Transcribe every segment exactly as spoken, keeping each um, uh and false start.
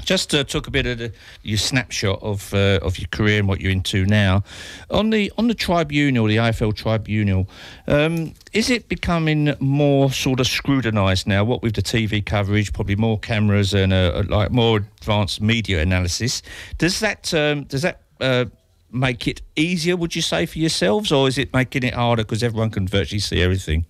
Just uh, took a bit of the, your snapshot of uh, of your career and what you're into now. On the on the tribunal, the A F L tribunal, um, is it becoming more sort of scrutinised now? What with the T V coverage, probably more cameras and uh, like more advanced media analysis. Does that um, does that uh, make it easier, would you say, for yourselves, or is it making it harder because everyone can virtually see everything?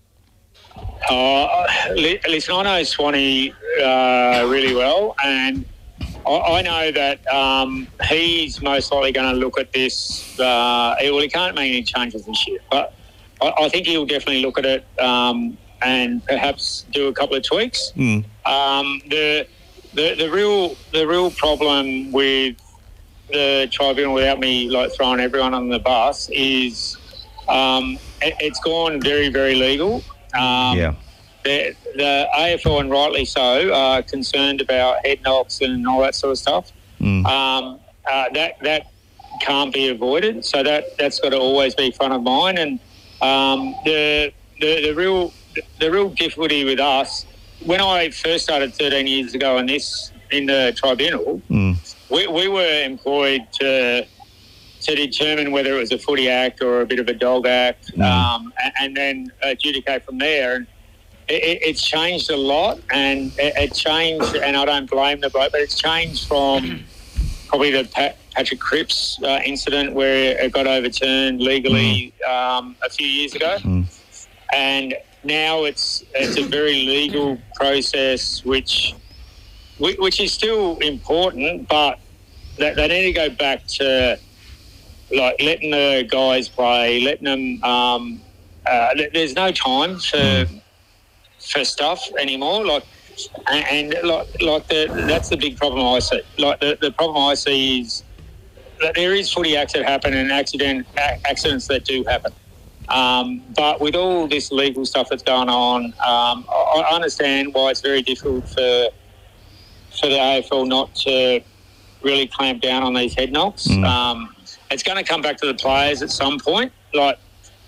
Uh, listen, I know Swanee uh, really well, and I, I know that um, he's most likely going to look at this. Uh, well, he can't make any changes this year, but I, I think he'll definitely look at it um, and perhaps do a couple of tweaks. Mm. Um, the, the the real the real problem with the tribunal, without me like throwing everyone on the bus, is um, it, it's gone very very legal. Um, yeah. The, the A F L, and rightly so, are concerned about head knocks and all that sort of stuff. Mm. Um, uh, that that can't be avoided, so that that's got to always be front of mind. And um, the, the the real the real difficulty with us, when I first started thirteen years ago in this in the tribunal, mm. we we were employed to to determine whether it was a footy act or a bit of a dog act, mm. um, and, and then adjudicate from there. And it, it's changed a lot, and it, it changed, and I don't blame the bloke, but it's changed from probably the Pat, Patrick Cripps uh, incident where it got overturned legally mm. um, a few years ago. Mm. And now it's it's a very legal process, which which is still important, but they, they need to go back to like letting the guys play, letting them. Um, uh, there's no time for mm. for stuff anymore. Like and, and like like the that's the big problem I see. Like the, the problem I see is that there is footy acts that happen and accident accidents that do happen. Um, but with all this legal stuff that's going on, um, I, I understand why it's very difficult for for the A F L not to really clamp down on these head knocks. Mm. Um, it's going to come back to the players at some point. Like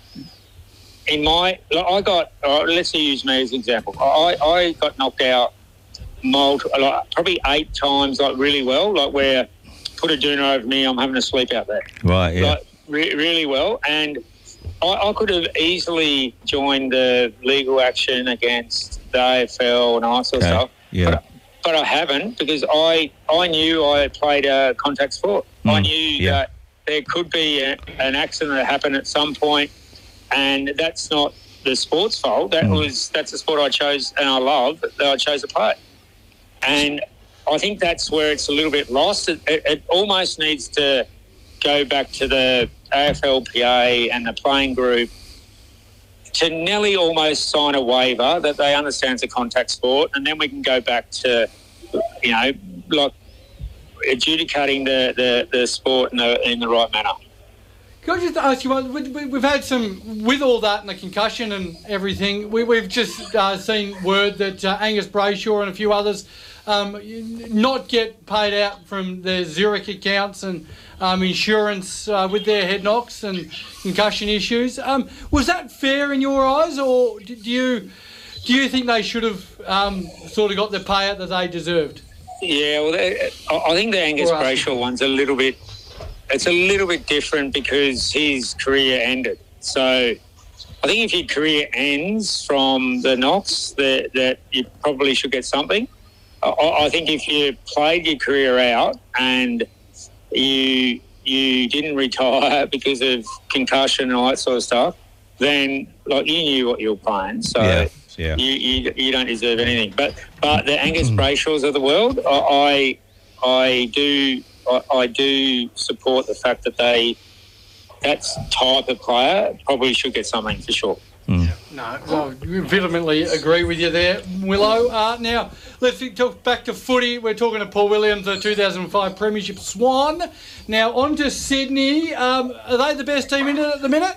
in my, like I got, uh, let's use me as an example. I, I got knocked out multi, like probably eight times, like really well, like where put a doona over me, I'm having to sleep out there. Right, yeah. Like re- really well. And I, I could have easily joined the legal action against the A F L and all that sort okay. of stuff. Yeah. But, but I haven't, because I, I knew I played a contact sport. Mm. I knew yeah. that there could be a, an accident that happened at some point, and that's not the sport's fault. That mm. was that's the sport I chose and I love that I chose to play. And I think that's where it's a little bit lost. It, it, it almost needs to go back to the A F L P A and the playing group to nearly almost sign a waiver that they understand it's a contact sport, and then we can go back to, you know, like adjudicating the, the, the sport in the, in the right manner. Can I just ask you, we've had some, with all that and the concussion and everything, we, we've just uh, seen word that uh, Angus Brayshaw and a few others um, not get paid out from their Zurich accounts and um, insurance uh, with their head knocks and concussion issues. Um, was that fair in your eyes, or do you do you think they should have um, sort of got the payout that they deserved? Yeah, well, they, I think the Angus Brayshaw one's a little bit, it's a little bit different because his career ended. So I think if your career ends from the knocks, that, that you probably should get something. I, I think if you played your career out and you you didn't retire because of concussion and all that sort of stuff, then like you knew what you were playing. So yeah. Yeah. You, you you don't deserve anything. But but the Angus Brayshaws of the world, I I, I do I, I do support the fact that they that type of player probably should get something for sure. Mm. No, I vehemently agree with you there, Willow. Uh, now, let's talk back to footy. We're talking to Paul Williams, the two thousand five Premiership Swan. Now, on to Sydney. Um, are they the best team in it at the minute?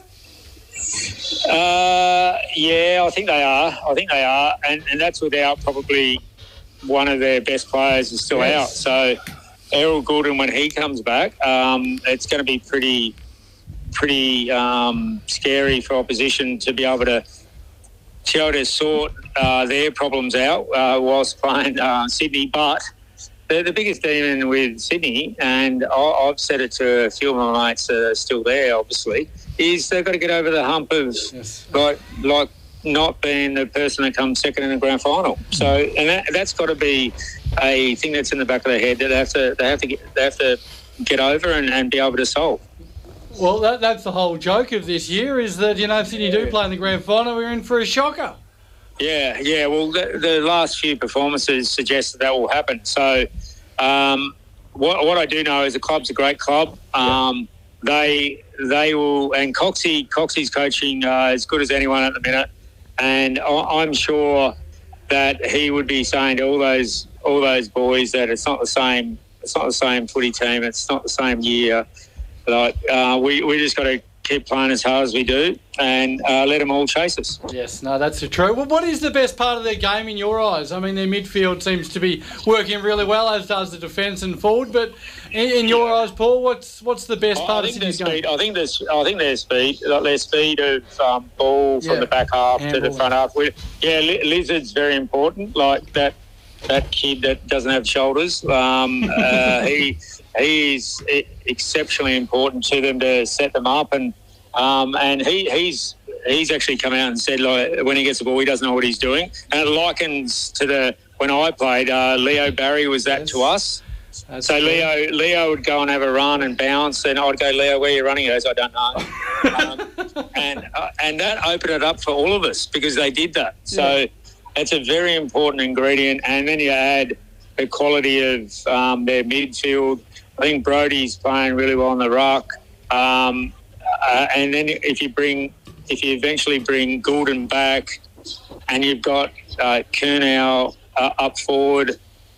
Uh, yeah, I think they are. I think they are. And, and that's without probably one of their best players is still yes. out. So, Errol Goulden, when he comes back, um, it's going to be pretty... pretty um, scary for opposition to be able to to be able to sort uh, their problems out uh, whilst playing uh, Sydney. But the, the, the biggest demon with Sydney, and I, I've said it to a few of my mates that are still there, obviously, is they've got to get over the hump of Yes. like like not being the person that comes second in the grand final. So, and that, that's got to be a thing that's in the back of their head that they have to they have to get they have to get over and, and be able to solve. Well, that, that's the whole joke of this year is that, you know, if Sydney do play in the grand final, we're in for a shocker. Yeah, yeah. Well, the, the last few performances suggest that that will happen. So, um, what, what I do know is the club's a great club. Um, they they will, and Coxie Coxie's coaching uh, as good as anyone at the minute, and I, I'm sure that he would be saying to all those all those boys that it's not the same. It's not the same footy team. It's not the same year. Like uh, we we just got to keep playing as hard as we do and uh, let them all chase us. Yes, no, that's the true. Well, what is the best part of their game in your eyes? I mean, their midfield seems to be working really well, as does the defence and forward. But in, in your eyes, Paul, what's what's the best part I of think their Sydney's game? speed. I think there's. I think their speed. Like their speed of um, ball from Yeah. the back half to the Handball. front half. We, yeah, li- Lizard's very important. Like that. That kid that doesn't have shoulders. Um, uh, he he's exceptionally important to them to set them up, and um, and he he's he's actually come out and said like when he gets the ball he doesn't know what he's doing, and it likens to the when I played. Uh, Leo Barry was that Yes. to us. That's So true. Leo Leo would go and have a run and bounce, and I'd go, Leo, where are you running? He goes, I don't know. um, and uh, and that opened it up for all of us because they did that. So. Yeah. It's a very important ingredient, and then you add the quality of um, their midfield. I think Brody's playing really well on the ruck, um, uh, and then if you bring, if you eventually bring Goulden back, and you've got uh, Curnow uh, up forward,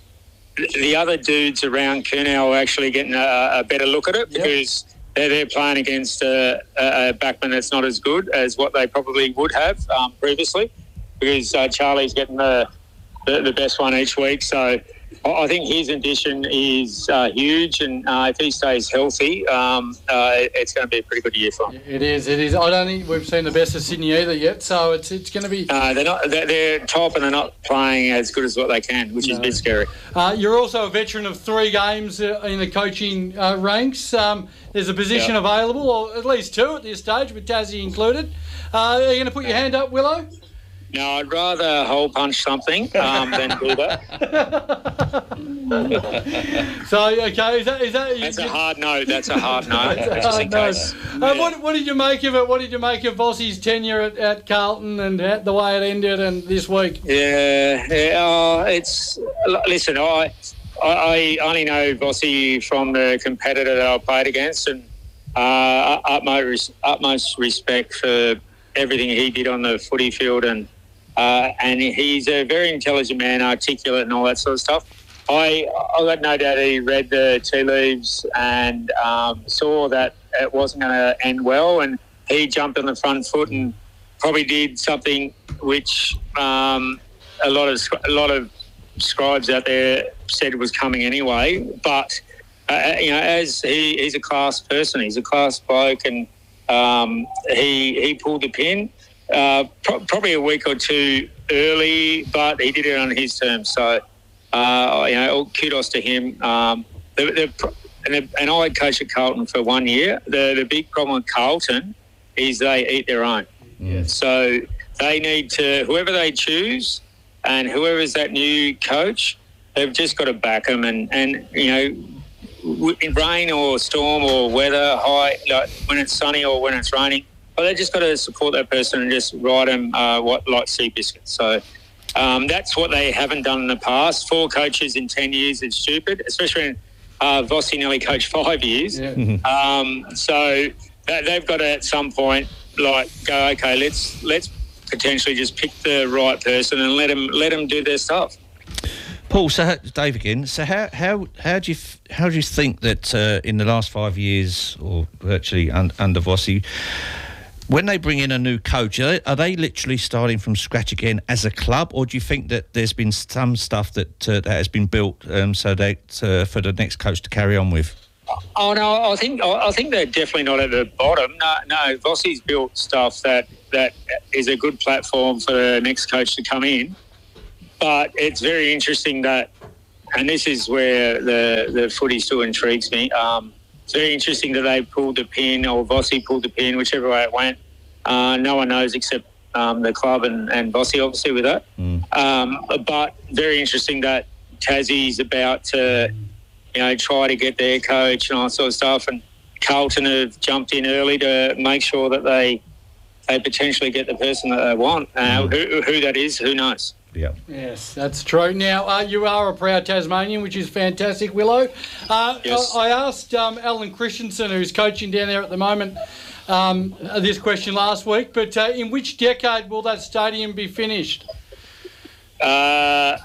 the other dudes around Curnow are actually getting a, a better look at it Yep. because they're, they're playing against a, a backman that's not as good as what they probably would have um, previously. Because uh, Charlie's getting the, the the best one each week, so I I think his addition is uh, huge, and uh, if he stays healthy, um, uh, it's going to be a pretty good year for him. It is, it is. I don't think we've seen the best of Sydney either yet, so it's it's going to be... Uh, they're not they're, they're top, and they're not playing as good as what they can, which is a No. bit scary. Uh, you're also a veteran of three games uh, in the coaching uh, ranks. Um, there's a position Yeah. available, or at least two at this stage, with Tassie included. Uh, are you going to put your hand up, Willow? No, I'd rather hole punch something um, than do that. So, okay, is that... Is that That's you, a hard no. That's a hard no. That's a Just in hard no. case. Uh, what, what did you make of it? What did you make of Vossi's tenure at, at Carlton and at the way it ended and this week? Yeah, yeah. Uh, it's listen. I I I only know Vossi from the competitor that I played against, and uh, utmost utmost respect for everything he did on the footy field, and uh, and he's a very intelligent man, articulate, and all that sort of stuff. I I got no doubt he read the tea leaves and um, saw that it wasn't going to end well, and he jumped on the front foot and probably did something which um, a lot of a lot of scribes out there said was coming anyway. But uh, you know, as he, he's a class person, he's a class bloke, and um, he he pulled the pin uh, pro- probably a week or two early, but he did it on his terms. So uh, you know, kudos to him. Um, the, the, and, and I coached at Carlton for one year. The the big problem with Carlton is they eat their own. Yes. So they need to, whoever they choose and whoever's that new coach, they've just got to back them. And, and you know, in rain or storm or weather, high, like when it's sunny or when it's raining, well, they just got to support that person and just ride them uh, what, like sea biscuits. So um, that's what they haven't done in the past. Four coaches in ten years is stupid, especially when uh, Vossi nearly coached five years. Yeah. Um, so that, they've got to, at some point, like go, okay, let's let's potentially just pick the right person and let them let them do their stuff. Paul, so how- Dave again. So how how how do you f- how do you think that uh, in the last five years, or virtually un- under Vossi, when they bring in a new coach, are they, are they literally starting from scratch again as a club, or do you think that there's been some stuff that uh, that has been built um, so that uh, for the next coach to carry on with? Oh no, I think I think they're definitely not at the bottom. No, no, Vossi's built stuff that that is a good platform for the next coach to come in. But it's very interesting that and this is where the, the footy still intrigues me. Um, it's very interesting that they pulled the pin, or Vossi pulled the pin, whichever way it went. Uh, no one knows except um, the club and, and Vossi, obviously, with that. Mm. Um, but very interesting that Tassie's about to, you know, try to get their coach and all that sort of stuff. And Carlton have jumped in early to make sure that they they potentially get the person that they want. Uh, who, who that is, who knows? Yeah. Yes, that's true. Now, uh, you are a proud Tasmanian, which is fantastic, Willow. Uh, yes. I, I asked um, Alan Christensen, who's coaching down there at the moment, um, this question last week, but uh, in which decade will that stadium be finished? Uh...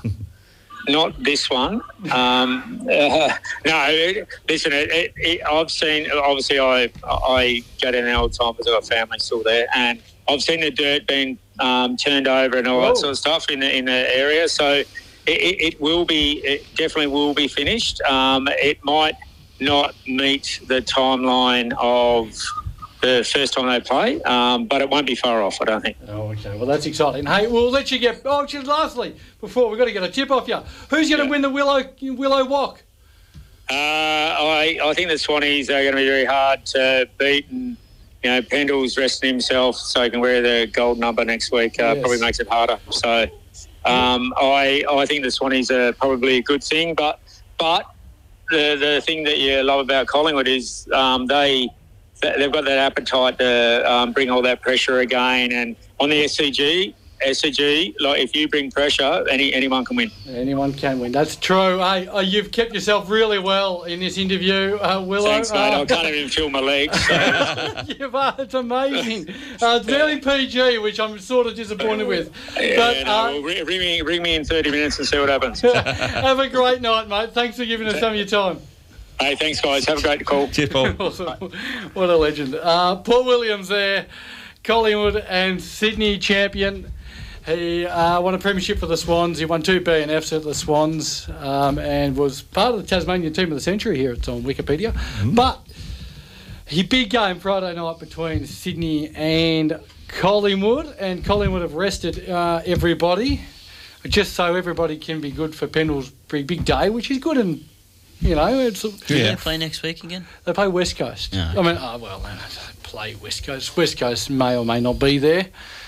Not this one. Um, uh, no, it, listen, it, it, it, I've seen, obviously I I go down there all the time because I've got family still there, and I've seen the dirt being um, turned over and all Whoa. that sort of stuff in the, in the area. So it, it, it will be, it definitely will be finished. Um, it might not meet the timeline of the first time they play, um, but it won't be far off, I don't think. Oh, okay. Well, that's exciting. Hey, we'll let you get... Oh, just lastly, before we've got to get a tip off you, who's going to Yeah. win the Willow Willow Walk? Uh, I I think the Swannies are going to be very hard to beat, and you know Pendle's resting himself so he can wear the gold number next week. Uh, Yes. Probably makes it harder. So um, I I think the Swannies are probably a good thing, but but the the thing that you love about Collingwood is um, they they've got that appetite to um, bring all that pressure again, and on the S C G. S C G, like if you bring pressure, any anyone can win. Anyone can win. That's true. Hey, uh, you've kept yourself really well in this interview, uh, Willow. Thanks, mate. Uh, I can't even feel my legs. So. You've, uh, it's amazing. Uh, it's very P G, which I'm sort of disappointed with. Yeah, but no, uh, well, ring, ring, me, ring me in thirty minutes and see what happens. have a great night, mate. Thanks for giving us some of your time. Hey, thanks, guys. Have a great call. Cheers, Paul. What a legend. Uh, Paul Williams there, Collingwood and Sydney champion. He uh, won a premiership for the Swans. He won two B N Fs at the Swans um, and was part of the Tasmanian team of the century here. It's on Wikipedia. Mm. But he big game Friday night between Sydney and Collingwood, and Collingwood have rested uh, everybody just so everybody can be good for Pendle's big, big day, which is good. And you know, it's do yeah. they play next week again? They play West Coast. Oh, okay. I mean, oh, well, they don't play West Coast. West Coast may or may not be there.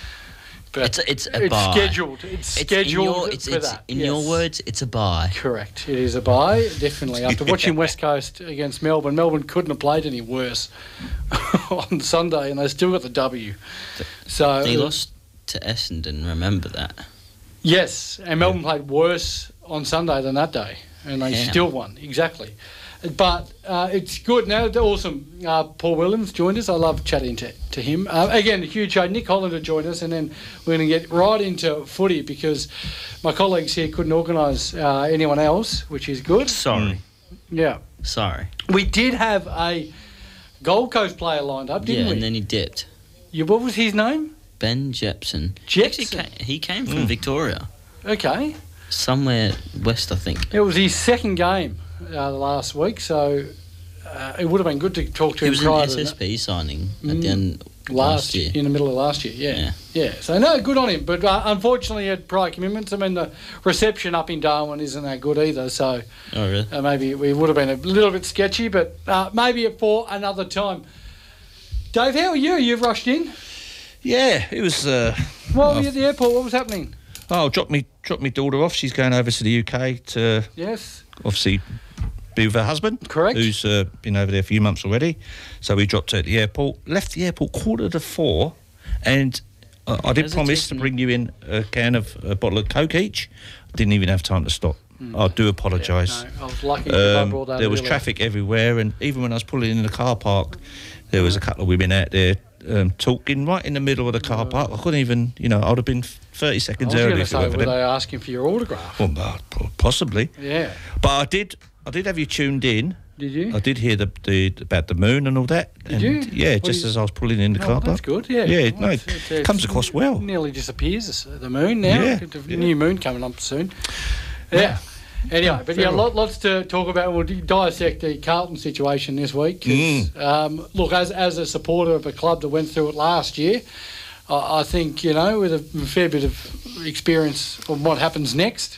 But it's a, it's a it's bye. scheduled. It's, It's scheduled in your, it's, for it's, that. in yes. your words, it's a bye. Correct. It is a bye, definitely. After watching West Coast against Melbourne, Melbourne couldn't have played any worse on Sunday, and they still got the W. So They lost to Essendon, remember that? Yes, and Melbourne played worse on Sunday than that day, and they Yeah. still won. Exactly. But uh, it's good. Now, awesome. Uh, Paul Williams joined us. I love chatting to, to him. Uh, again, a huge show. Nick Hollander joined us, and then we're going to get right into footy because my colleagues here couldn't organise uh, anyone else, which is good. Sorry. Yeah. Sorry. We did have a Gold Coast player lined up, didn't yeah, we? and then he dipped. Yeah, what was his name? Ben Jepson. Jepson? Actually, ca- he came from Victoria. Okay. Somewhere west, I think. It was his second game uh, last week, so uh, it would have been good to talk to He him was an prior S to S that. P signing at Mm, the end last, last year. in the middle of last year, yeah. Yeah. Yeah, so no, good on him. But uh, unfortunately, he had prior commitments. I mean, the reception up in Darwin isn't that good either, so Oh, really? uh, maybe it would have been a little bit sketchy, but uh, maybe for another time. Dave, how are you? You've rushed in. Yeah, it was. Uh, Well, were you at the airport? What was happening? oh, drop me, drop me daughter off. She's going over to the U K to Yes. obviously be with her husband. Correct. Who's uh, been over there a few months already. So we dropped her at the airport. Left the airport quarter to four, and uh, I did How's it promise to taking bring you in a can of a bottle of Coke each. Didn't even have time to stop. I do apologise. Yeah, no, I was lucky if I Um, brought that there was earlier. traffic everywhere, and even when I was pulling in the car park, there was a couple of women out there um, talking right in the middle of the car park. I couldn't even, you know, I would have been thirty I seconds was early going to if it say, weren't were for they them. asking for your autograph? Well, uh, po- possibly, Yeah. but I did. I did have you tuned in. Did you? I did hear the, the about the moon and all that. Did and you? Yeah, What just is- as I was pulling in the Oh, car that's park. good, yeah. Yeah, Well, no, it's- it it's- comes it's across well. Nearly disappears, the moon now. Yeah, The yeah. new moon coming up soon. Yeah. Anyway, but yeah, Fair lot, lots to talk about. We'll dissect the Carlton situation this week. 'Cause, Mm. um, look, as as a supporter of a club that went through it last year, I, I think, you know, with a fair bit of experience on what happens next,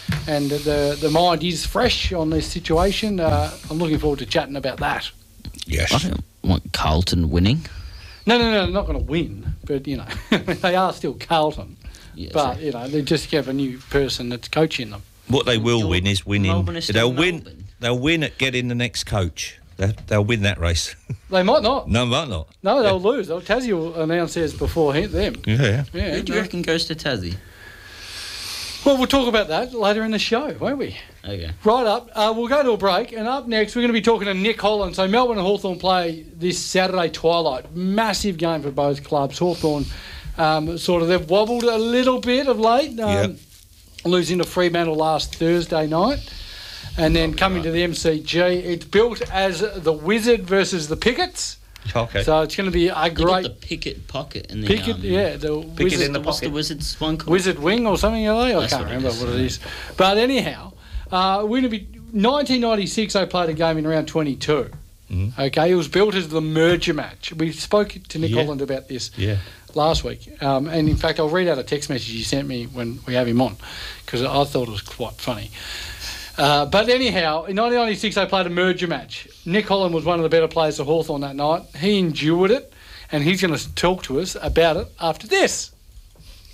and the the mind is fresh on this situation. Uh, I'm looking forward to chatting about that. Yes. I don't want Carlton winning. No, no, no, they're not going to win, but you know they are still Carlton. Yeah, but so you know they just have a new person that's coaching them. What they will Your- win is winning. Melbourne is still They'll win. Melbourne. They'll win at getting the next coach. They'll, they'll win that race. They might not. No, might not. No, they'll lose. They'll, Tassie will announce theirs before he- them. Yeah. Yeah. Who do you no. reckon goes to Tassie? Well, we'll talk about that later in the show, won't we? Okay. Right up. Uh, we'll go to a break, and up next we're going to be talking to Nick Holland. So Melbourne and Hawthorn play this Saturday twilight. Massive game for both clubs. Hawthorn um, sort of, they've wobbled a little bit of late, um, Yep. losing to Fremantle last Thursday night. And then coming to the M C G, it's built as the Wizard versus the Pickets. Okay. So it's going to be a You got the great Pickett pocket and the Picket, um, yeah, the Picket Wizard, in the what's the pocket. Wizards one called? Wizard Wing or something, are they? I That's can't what it remember is, what it yeah. is. But anyhow, uh, we're going to be nineteen ninety-six. They played a game in round twenty-two. Mhm. Okay, it was built as the merger match. We spoke to Nick Yeah. Holland about this Yeah. last week, um, and in fact, I'll read out a text message he sent me when we have him on because I thought it was quite funny. Uh, but anyhow, in nineteen ninety-six, they played a merger match. Nick Holland was one of the better players for Hawthorn that night. He endured it, and he's going to talk to us about it after this.